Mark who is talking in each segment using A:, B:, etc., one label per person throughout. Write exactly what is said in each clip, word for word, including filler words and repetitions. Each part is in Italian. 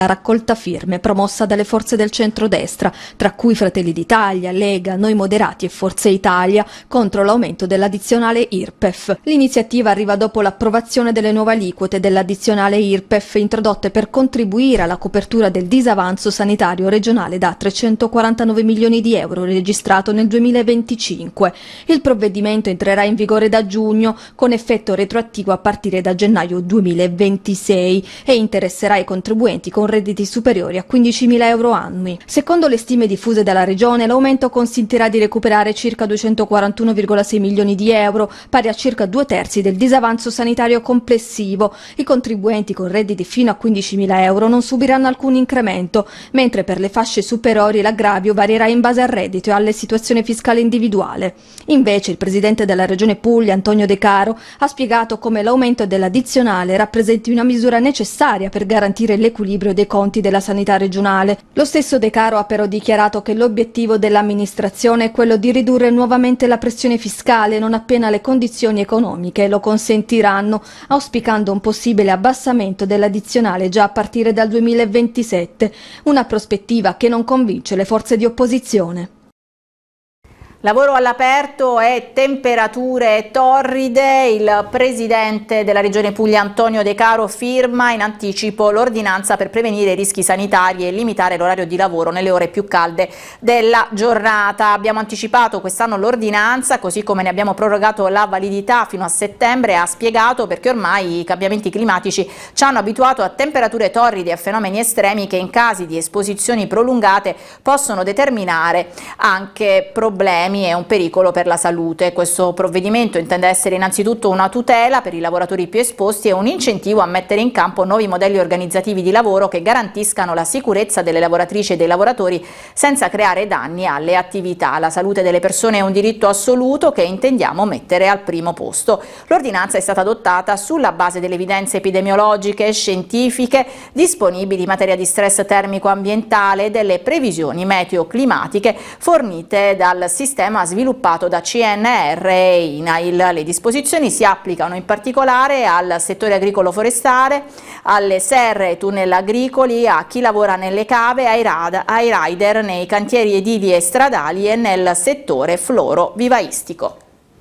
A: La raccolta firme promossa dalle forze del centrodestra, tra cui Fratelli d'Italia, Lega, Noi Moderati e Forza Italia, contro l'aumento dell'addizionale I R P E F. L'iniziativa arriva dopo l'approvazione delle nuove aliquote dell'addizionale I R P E F introdotte per contribuire alla copertura del disavanzo sanitario regionale da trecentoquarantanove milioni di euro registrato nel duemilaventicinque. Il provvedimento entrerà in vigore da giugno con effetto retroattivo a partire da gennaio duemilaventisei e interesserà i contribuenti con redditi superiori a quindicimila euro annui. Secondo le stime diffuse dalla Regione, l'aumento consentirà di recuperare circa duecentoquarantuno virgola sei milioni di euro, pari a circa due terzi del disavanzo sanitario complessivo. I contribuenti con redditi fino a quindicimila euro non subiranno alcun incremento, mentre per le fasce superiori l'aggravio varierà in base al reddito e alla situazione fiscale individuale. Invece il presidente della Regione Puglia, Antonio De Caro, ha spiegato come l'aumento dell'addizionale rappresenti una misura necessaria per garantire l'equilibrio dei conti della sanità regionale. Lo stesso De Caro ha però dichiarato che l'obiettivo dell'amministrazione è quello di ridurre nuovamente la pressione fiscale non appena le condizioni economiche lo consentiranno, auspicando un possibile abbassamento dell'addizionale già a partire dal duemilaventisette, una prospettiva che non convince le forze di opposizione.
B: Lavoro all'aperto e temperature torride. Il presidente della Regione Puglia Antonio De Caro firma in anticipo l'ordinanza per prevenire i rischi sanitari e limitare l'orario di lavoro nelle ore più calde della giornata. Abbiamo anticipato quest'anno l'ordinanza, così come ne abbiamo prorogato la validità fino a settembre. Ha spiegato perché ormai i cambiamenti climatici ci hanno abituato a temperature torride e a fenomeni estremi che in casi di esposizioni prolungate possono determinare anche problemi e un pericolo per la salute. Questo provvedimento intende essere innanzitutto una tutela per i lavoratori più esposti e un incentivo a mettere in campo nuovi modelli organizzativi di lavoro che garantiscano la sicurezza delle lavoratrici e dei lavoratori senza creare danni alle attività. La salute delle persone è un diritto assoluto che intendiamo mettere al primo posto. L'ordinanza è stata adottata sulla base delle evidenze epidemiologiche e scientifiche disponibili in materia di stress termico-ambientale e delle previsioni meteo-climatiche fornite dal sistema sviluppato da C N R e I N A I L. Le disposizioni si applicano in particolare al settore agricolo-forestale, alle serre e tunnel agricoli, a chi lavora nelle cave, ai, rad, ai rider nei cantieri edili e stradali e nel settore floro-vivaistico.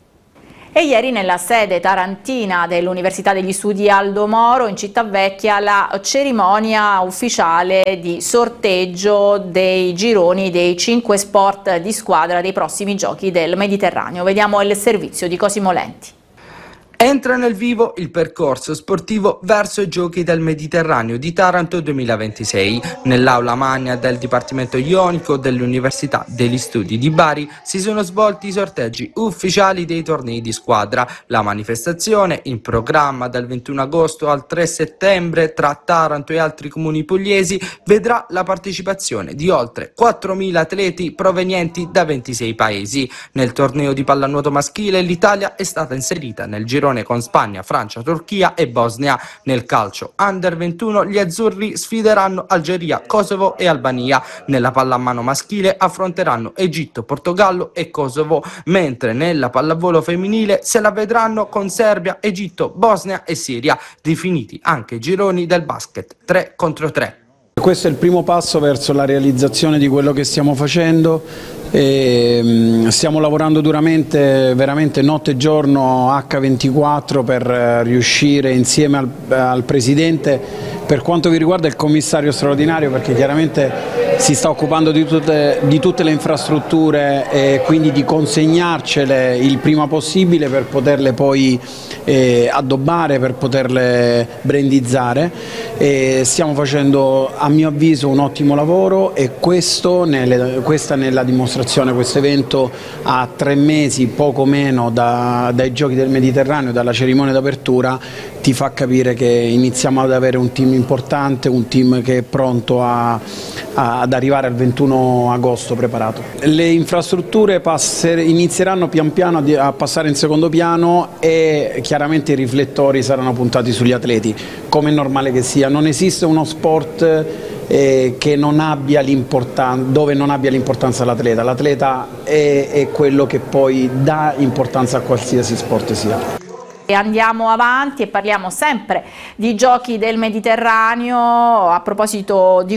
B: E ieri nella sede tarantina dell'Università degli Studi Aldo Moro in Città Vecchia la cerimonia ufficiale di sorteggio dei gironi dei cinque sport di squadra dei prossimi Giochi del Mediterraneo. Vediamo il servizio di Cosimo Lenti.
C: Entra nel vivo il percorso sportivo verso i Giochi del Mediterraneo di Taranto duemilaventisei. Nell'aula magna del Dipartimento Ionico dell'Università degli Studi di Bari si sono svolti i sorteggi ufficiali dei tornei di squadra. La manifestazione, in programma dal ventuno agosto al tre settembre tra Taranto e altri comuni pugliesi, vedrà la partecipazione di oltre quattromila atleti provenienti da ventisei paesi. Nel torneo di pallanuoto maschile l'Italia è stata inserita nel girone con Spagna, Francia, Turchia e Bosnia. Nel calcio under ventuno gli azzurri sfideranno Algeria, Kosovo e Albania. Nella pallamano maschile affronteranno Egitto, Portogallo e Kosovo, mentre nella pallavolo femminile se la vedranno con Serbia, Egitto, Bosnia e Siria. Definiti anche i gironi del basket tre contro tre.
D: Questo è il primo passo verso la realizzazione di quello che stiamo facendo. E stiamo lavorando duramente, veramente notte e giorno acca ventiquattro per riuscire insieme al, al Presidente, per quanto vi riguarda il commissario straordinario, perché chiaramente si sta occupando di tutte, di tutte le infrastrutture e quindi di consegnarcele il prima possibile per poterle poi eh, addobbare, per poterle brandizzare. E stiamo facendo a mio avviso un ottimo lavoro e questo nelle, questa nella dimostrazione. Questo evento a tre mesi, poco meno da, dai Giochi del Mediterraneo, dalla cerimonia d'apertura, ti fa capire che iniziamo ad avere un team importante, un team che è pronto a, a, ad arrivare al ventuno agosto preparato. Le infrastrutture passer, inizieranno pian piano a, a passare in secondo piano e chiaramente i riflettori saranno puntati sugli atleti, come è normale che sia. Non esiste uno sport Eh, che non abbia l'importanza, dove non abbia l'importanza l'atleta. L'atleta è, è quello che poi dà importanza a qualsiasi sport sia.
B: Andiamo avanti e parliamo sempre di giochi del Mediterraneo, a proposito di